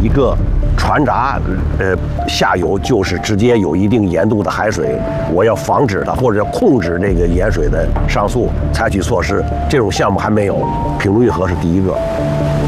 一个船闸，下游就是直接有一定盐度的海水，我要防止它或者要控制这个盐水的上溯，采取措施。这种项目还没有，平陆运河是第一个。